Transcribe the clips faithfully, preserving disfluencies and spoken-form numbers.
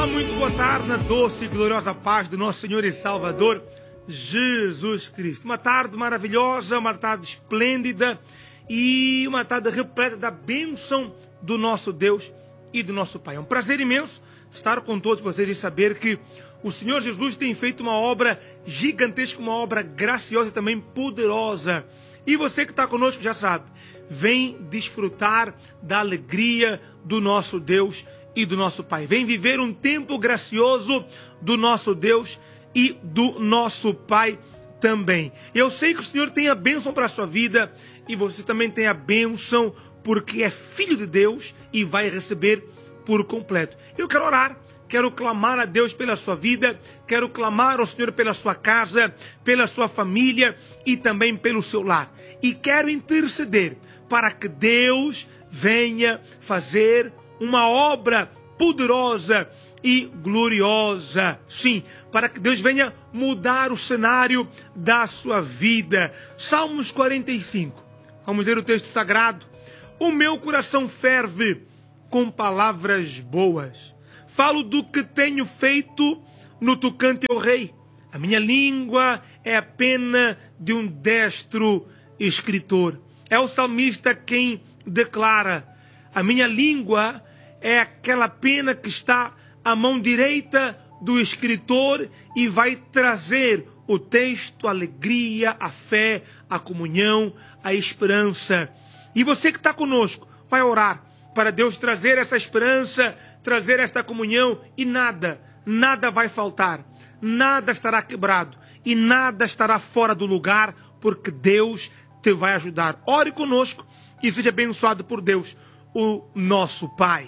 Olá, muito boa tarde, na doce e gloriosa paz do nosso Senhor e Salvador, Jesus Cristo. Uma tarde maravilhosa, uma tarde esplêndida e uma tarde repleta da bênção do nosso Deus e do nosso Pai. É um prazer imenso estar com todos vocês e saber que o Senhor Jesus tem feito uma obra gigantesca, uma obra graciosa e também poderosa. E você que está conosco já sabe, vem desfrutar da alegria do nosso Deus e do nosso Pai. Vem viver um tempo gracioso do nosso Deus e do nosso Pai também. Eu sei que o Senhor tem a bênção para a sua vida e você também tem a bênção porque é filho de Deus e vai receber por completo. Eu quero orar, quero clamar a Deus pela sua vida, quero clamar ao Senhor pela sua casa, pela sua família e também pelo seu lar. E quero interceder para que Deus venha fazer uma obra poderosa e gloriosa. Sim, para que Deus venha mudar o cenário da sua vida. Salmos quarenta e cinco. Vamos ler o texto sagrado. O meu coração ferve com palavras boas. Falo do que tenho feito no tocante ao rei. A minha língua é a pena de um destro escritor. É o salmista quem declara: a minha língua é aquela pena que está à mão direita do escritor e vai trazer o texto, a alegria, a fé, a comunhão, a esperança. E você que está conosco, vai orar para Deus trazer essa esperança, trazer esta comunhão e nada, nada vai faltar, nada estará quebrado e nada estará fora do lugar, porque Deus te vai ajudar. Ore conosco e seja abençoado por Deus, o nosso Pai.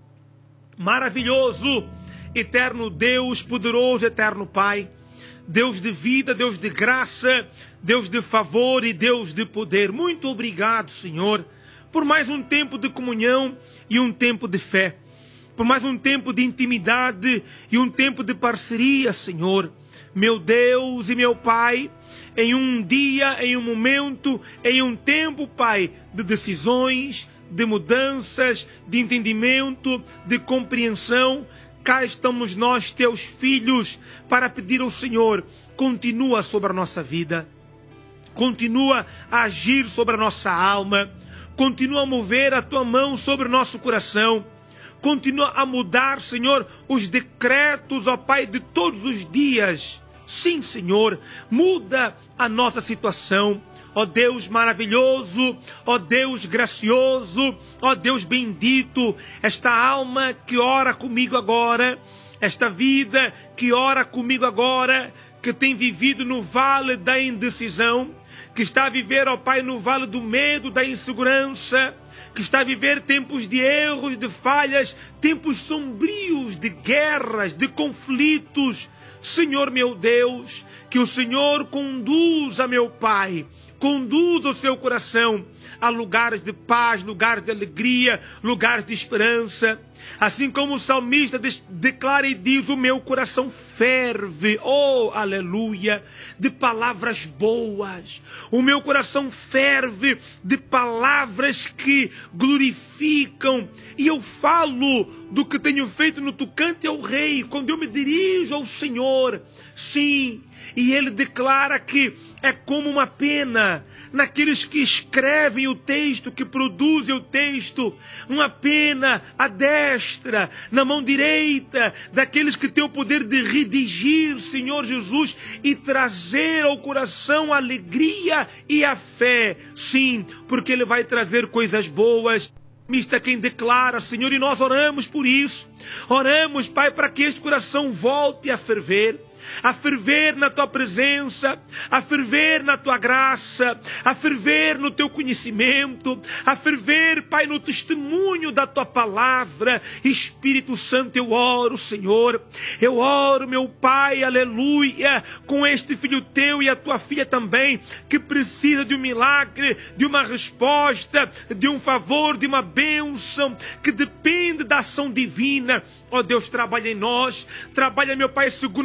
Maravilhoso, eterno Deus, poderoso, eterno Pai, Deus de vida, Deus de graça, Deus de favor e Deus de poder. Muito obrigado, Senhor, por mais um tempo de comunhão e um tempo de fé, por mais um tempo de intimidade e um tempo de parceria, Senhor. Meu Deus e meu Pai, em um dia, em um momento, em um tempo, Pai, de decisões, de mudanças, de entendimento, de compreensão, cá estamos nós, teus filhos, para pedir ao Senhor: continua sobre a nossa vida, continua a agir sobre a nossa alma, continua a mover a tua mão sobre o nosso coração, continua a mudar, Senhor, os decretos, ó Pai, de todos os dias. Sim, Senhor, muda a nossa situação. Ó Deus maravilhoso, ó Deus gracioso, ó Deus bendito, esta alma que ora comigo agora, esta vida que ora comigo agora, que tem vivido no vale da indecisão, que está a viver, ó Pai, no vale do medo, da insegurança, que está a viver tempos de erros, de falhas, tempos sombrios, de guerras, de conflitos. Senhor meu Deus, que o Senhor conduza, meu Pai, conduza o seu coração a lugares de paz, lugares de alegria, lugares de esperança. Assim como o salmista declara e diz: o meu coração ferve, oh, aleluia, de palavras boas. O meu coração ferve de palavras que glorificam. E eu falo do que tenho feito no tocante ao rei, quando eu me dirijo ao Senhor. Sim, e ele declara que é como uma pena naqueles que escrevem o texto, que produzem o texto, uma pena à destra, na mão direita, daqueles que têm o poder de redigir, Senhor Jesus, e trazer ao coração a alegria e a fé. Sim, porque ele vai trazer coisas boas. Mista quem declara, Senhor, e nós oramos por isso. Oramos, Pai, para que este coração volte a ferver, a ferver na tua presença, a ferver na tua graça, a ferver no teu conhecimento, a ferver, Pai, no testemunho da tua palavra. Espírito Santo, eu oro, Senhor, eu oro, meu Pai, aleluia, com este filho teu e a tua filha também, que precisa de um milagre, de uma resposta, de um favor, de uma bênção, que depende da ação divina. Ó Deus, trabalha em nós, trabalha, meu Pai, segundo a tua misericórdia,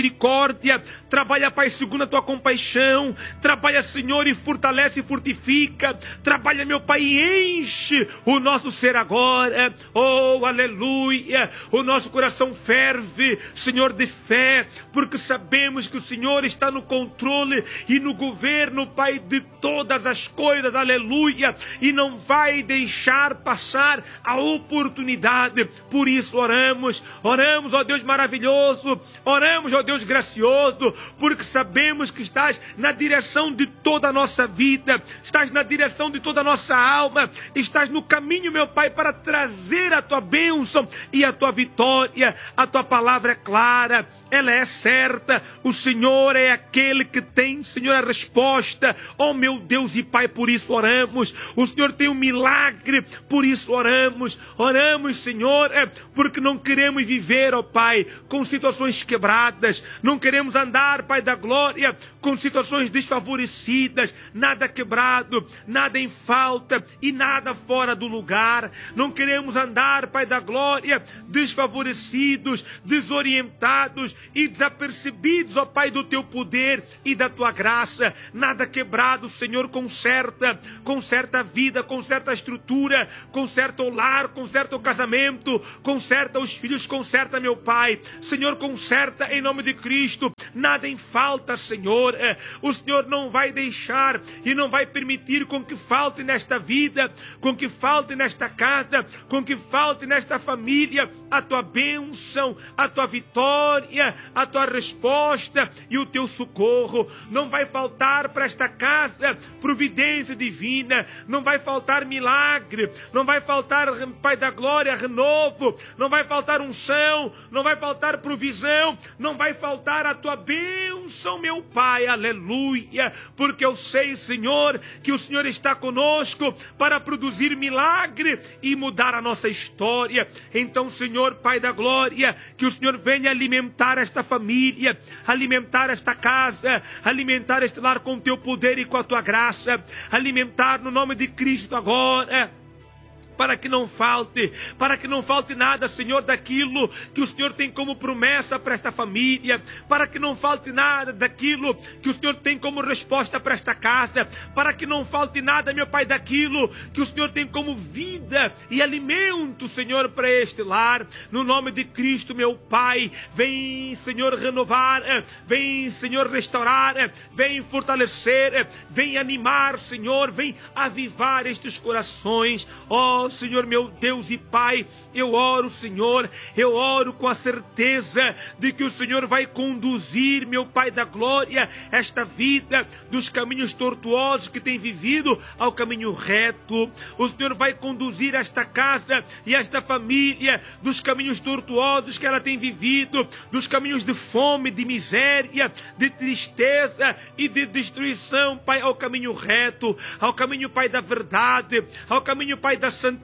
misericórdia. Trabalha, Pai, segundo a tua compaixão. Trabalha, Senhor, e fortalece e fortifica. Trabalha, meu Pai, e enche o nosso ser agora. Oh, aleluia. O nosso coração ferve, Senhor, de fé, porque sabemos que o Senhor está no controle e no governo, Pai, de todas as coisas. Aleluia. E não vai deixar passar a oportunidade. Por isso oramos. Oramos, ó Deus maravilhoso. Oramos, ó Deus gracioso, porque sabemos que estás na direção de toda a nossa vida, estás na direção de toda a nossa alma, estás no caminho, meu Pai, para trazer a tua bênção e a tua vitória. A tua palavra é clara, ela é certa. O Senhor é aquele que tem, Senhor, a resposta. Oh, meu Deus e Pai, por isso oramos. O Senhor tem um milagre, por isso oramos. Oramos, Senhor, é porque não queremos viver, ó Pai, com situações quebradas. Não queremos andar, Pai da glória, com situações desfavorecidas. Nada quebrado, nada em falta e nada fora do lugar. Não queremos andar, Pai da glória, desfavorecidos, desorientados e desapercebidos, ó Pai, do teu poder e da tua graça. Nada quebrado, Senhor, conserta, conserta a vida, conserta a estrutura, conserta o lar, conserta o casamento, conserta os filhos, conserta, meu Pai. Senhor, conserta em nome de Cristo. Nada em falta, Senhor. O Senhor não vai deixar e não vai permitir com que falte nesta vida, com que falte nesta casa, com que falte nesta família a tua bênção, a tua vitória, a tua resposta e o teu socorro. Não vai faltar para esta casa providência divina, não vai faltar milagre, não vai faltar, Pai da glória, renovo, não vai faltar unção, não vai faltar provisão, não vai faltar a tua bênção, meu Pai, aleluia, porque eu sei, Senhor, que o Senhor está conosco para produzir milagre e mudar a nossa história. Então, Senhor, Pai da glória, que o Senhor venha alimentar esta família, alimentar esta casa, alimentar este lar com o teu poder e com a tua graça, alimentar no nome de Cristo agora, para que não falte, para que não falte nada, Senhor, daquilo que o Senhor tem como promessa para esta família, para que não falte nada daquilo que o Senhor tem como resposta para esta casa, para que não falte nada, meu Pai, daquilo que o Senhor tem como vida e alimento, Senhor, para este lar. No nome de Cristo, meu Pai, vem, Senhor, renovar, vem, Senhor, restaurar, vem fortalecer, vem animar, Senhor, vem avivar estes corações. Ó Senhor, meu Deus e Pai, eu oro, Senhor, eu oro com a certeza de que o Senhor vai conduzir, meu Pai da glória, esta vida dos caminhos tortuosos que tem vivido ao caminho reto. O Senhor vai conduzir esta casa e esta família dos caminhos tortuosos que ela tem vivido, dos caminhos de fome, de miséria, de tristeza e de destruição, Pai, ao caminho reto, ao caminho, Pai, da verdade, ao caminho, Pai, da santidade,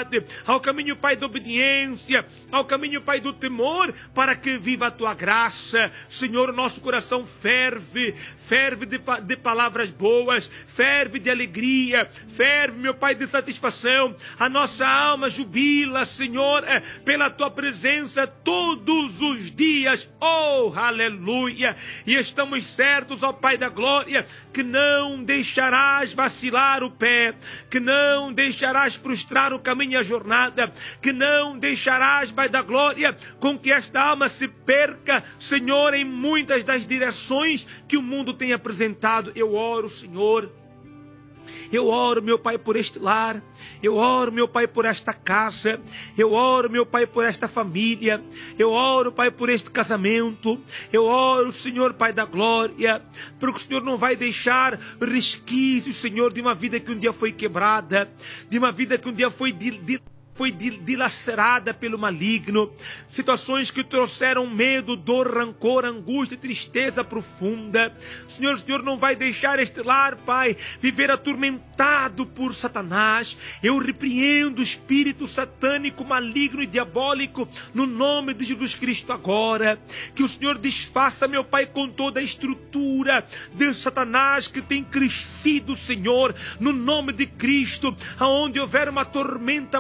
ao caminho, Pai, da obediência, ao caminho, Pai, do temor, para que viva a tua graça. Senhor, nosso coração ferve, ferve de, de palavras boas, ferve de alegria, ferve, meu Pai, de satisfação. A nossa alma jubila, Senhor, pela tua presença todos os dias. Oh, aleluia! E estamos certos, ó Pai da glória, que não deixarás vacilar o pé, que não deixarás frustrar o caminho e a jornada, que não deixarás, Pai da glória, com que esta alma se perca, Senhor, em muitas das direções que o mundo tem apresentado. Eu oro, Senhor, eu oro, meu Pai, por este lar, eu oro, meu Pai, por esta casa, eu oro, meu Pai, por esta família, eu oro, Pai, por este casamento, eu oro, Senhor, Pai da glória, porque o Senhor não vai deixar resquícios, Senhor, de uma vida que um dia foi quebrada, de uma vida que um dia foi dilacerada, foi dilacerada pelo maligno, situações que trouxeram medo, dor, rancor, angústia e tristeza profunda. Senhor, o Senhor não vai deixar este lar, Pai, viver atormentado por Satanás. Eu repreendo o espírito satânico, maligno e diabólico no nome de Jesus Cristo agora. Que o Senhor desfaça, meu Pai, com toda a estrutura de Satanás que tem crescido, Senhor, no nome de Cristo, aonde houver uma tormenta maligna,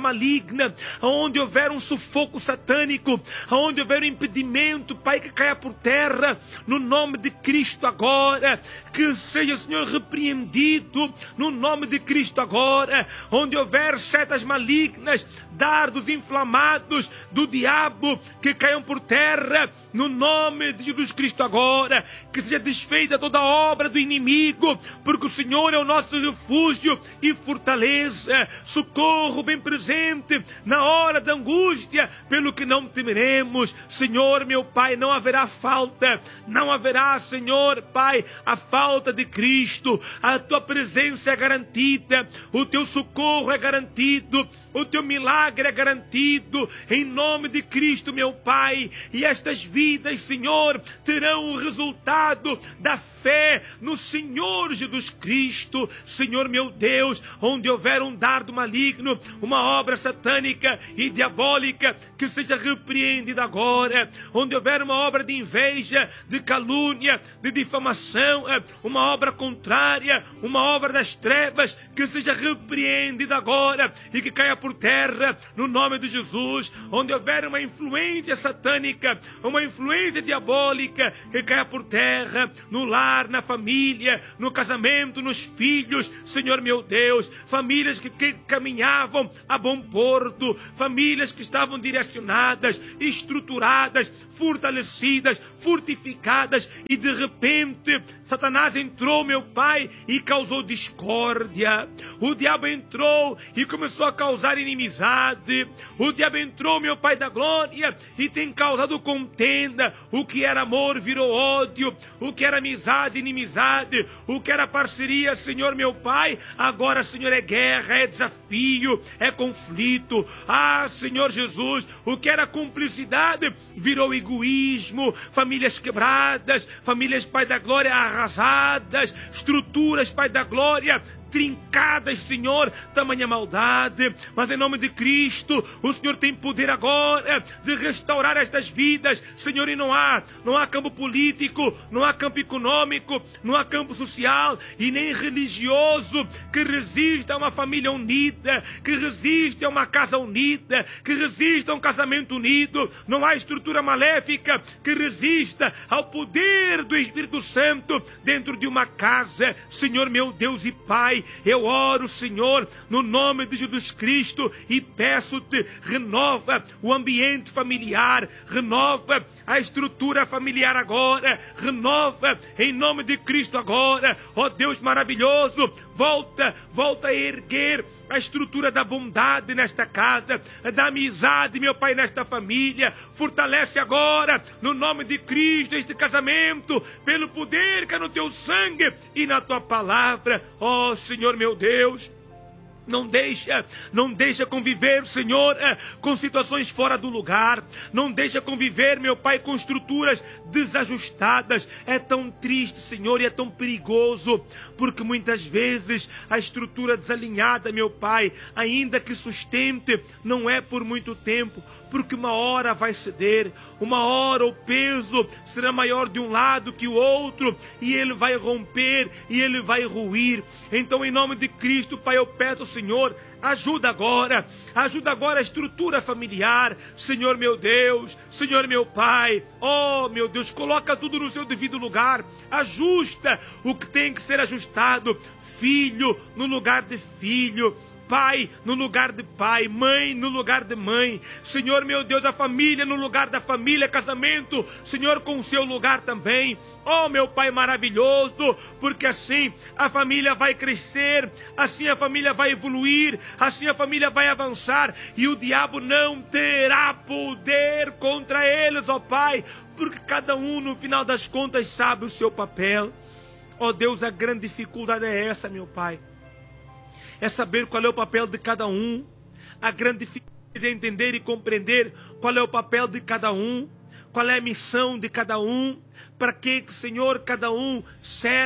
maligna, aonde houver um sufoco satânico, aonde houver um impedimento, Pai, que caia por terra, no nome de Cristo agora, que seja, Senhor, repreendido, no nome de Cristo agora, onde houver setas malignas, dardos inflamados do diabo, que caiam por terra, no nome de Jesus Cristo agora, que seja desfeita toda a obra do inimigo, porque o Senhor é o nosso refúgio e fortaleza, socorro bem presente na hora da angústia, pelo que não temeremos. Senhor, meu Pai, não haverá falta, não haverá, Senhor, Pai, a falta de Cristo. A tua presença é garantida, o teu socorro é garantido, o teu milagre é garantido, em nome de Cristo, meu Pai. E estas vidas, Senhor, terão o resultado da fé no Senhor Jesus Cristo. Senhor, meu Deus, onde houver um dardo maligno, uma obra satânica e diabólica, que seja repreendida agora. Onde houver uma obra de inveja, de calúnia, de difamação, uma obra contrária, uma obra das trevas, que seja repreendida agora e que caia por terra, no nome de Jesus. Onde houver uma influência satânica, uma influência diabólica, que caia por terra, no lar, na família, no casamento, nos filhos. Senhor, meu Deus, famílias que, que caminhavam a bom porto, famílias que estavam direcionadas, estruturadas, fortalecidas, fortificadas, e de repente Satanás entrou, meu Pai, e causou discórdia. O diabo entrou e começou a causar inimizade. O diabo entrou, meu Pai da glória, e tem causado contenda. O que era amor virou ódio, o que era amizade, inimizade, o que era parceria, Senhor, meu Pai, agora, Senhor, é guerra, é desafio, é conflito. Ah, Senhor Jesus, o que era cumplicidade virou egoísmo, famílias quebradas, famílias, Pai da glória, arrasadas, estruturas, Pai da glória, trincadas, Senhor, tamanha maldade. Mas em nome de Cristo, o Senhor tem poder agora de restaurar estas vidas, Senhor. E não há, não há campo político, não há campo econômico, não há campo social e nem religioso que resista a uma família unida, que resista a uma casa unida, que resista a um casamento unido. Não há estrutura maléfica que resista ao poder do Espírito Santo dentro de uma casa. Senhor, meu Deus e Pai, eu oro, Senhor, no nome de Jesus Cristo, e peço-te, renova o ambiente familiar, renova a estrutura familiar agora, renova em nome de Cristo agora. Ó Deus maravilhoso, volta, volta a erguer a estrutura da bondade nesta casa, da amizade, meu Pai, nesta família. Fortalece agora, no nome de Cristo, este casamento, pelo poder que é no teu sangue e na tua palavra. Ó Senhor, meu Deus, não deixa, não deixa conviver, Senhor, com situações fora do lugar. Não deixa conviver, meu Pai, com estruturas desajustadas. É tão triste, Senhor, e é tão perigoso, porque muitas vezes a estrutura desalinhada, meu Pai, ainda que sustente, não é por muito tempo, porque uma hora vai ceder, uma hora o peso será maior de um lado que o outro, e ele vai romper, e ele vai ruir. Então, em nome de Cristo, Pai, eu peço, Senhor, ajuda agora, ajuda agora a estrutura familiar, Senhor meu Deus, Senhor meu Pai. Oh, meu Deus, coloca tudo no seu devido lugar, ajusta o que tem que ser ajustado, filho no lugar de filho, pai no lugar de pai, mãe no lugar de mãe, Senhor meu Deus, a família no lugar da família, casamento, Senhor, com o seu lugar também. Oh, meu Pai maravilhoso, porque assim a família vai crescer, assim a família vai evoluir, assim a família vai avançar, e o diabo não terá poder contra eles, ó Pai, porque cada um, no final das contas, sabe o seu papel. Ó Deus, a grande dificuldade é essa, meu Pai, é saber qual é o papel de cada um. A grande dificuldade é entender e compreender qual é o papel de cada um, qual é a missão de cada um, para que, Senhor, cada um serve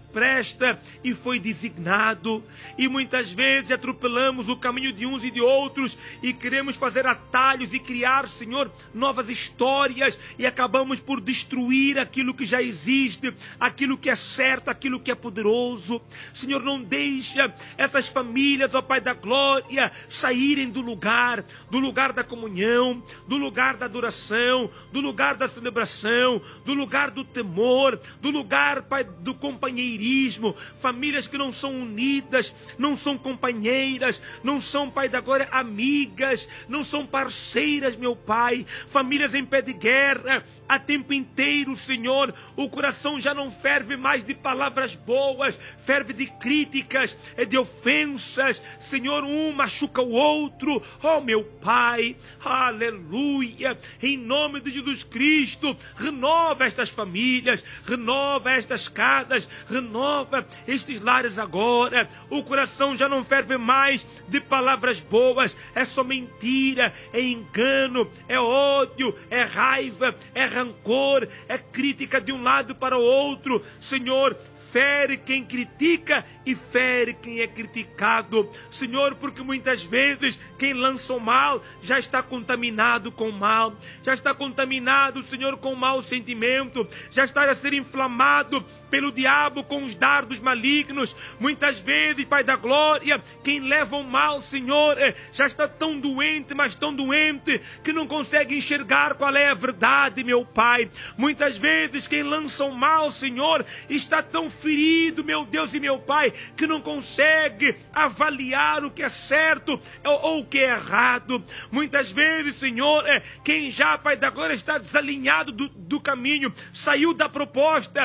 presta e foi designado. E muitas vezes atropelamos o caminho de uns e de outros e queremos fazer atalhos e criar, Senhor, novas histórias e acabamos por destruir aquilo que já existe, aquilo que é certo, aquilo que é poderoso. Senhor, não deixa essas famílias, ó Pai da glória, saírem do lugar, do lugar da comunhão, do lugar da adoração, do lugar da celebração, do lugar do temor, do lugar, Pai, do companheirismo. Famílias que não são unidas, não são companheiras, não são, Pai da glória, amigas, não são parceiras, meu Pai. Famílias em pé de guerra, a tempo inteiro, Senhor. O coração já não ferve mais de palavras boas, ferve de críticas, de ofensas. Senhor, um machuca o outro. Oh, meu Pai, aleluia. Em nome de Jesus Cristo, renova estas famílias, renova estas casas, renova estes lares agora. O coração já não ferve mais de palavras boas, é só mentira, é engano, é ódio, é raiva, é rancor, é crítica de um lado para o outro. Senhor, fere quem critica e fere quem é criticado. Senhor, porque muitas vezes quem lança o mal já está contaminado com o mal, já está contaminado, Senhor, com o mau sentimento, já está a ser inflamado pelo diabo com os dardos malignos. Muitas vezes, Pai da glória, quem leva o mal, Senhor, já está tão doente, mas tão doente, que não consegue enxergar qual é a verdade, meu Pai. Muitas vezes quem lança o mal, Senhor, está tão ferido, meu Deus e meu Pai, que não consegue avaliar o que é certo ou, ou o que é errado. Muitas vezes, Senhor, é, quem já, Pai da glória, está desalinhado do, do caminho, saiu da proposta,